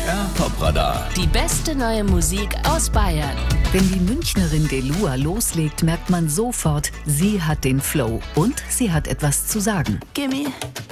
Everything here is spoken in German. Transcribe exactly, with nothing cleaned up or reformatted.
R Popradar. Die beste neue Musik aus Bayern. Wenn die Münchnerin Delua loslegt, merkt man sofort, sie hat den Flow und sie hat etwas zu sagen. Gimme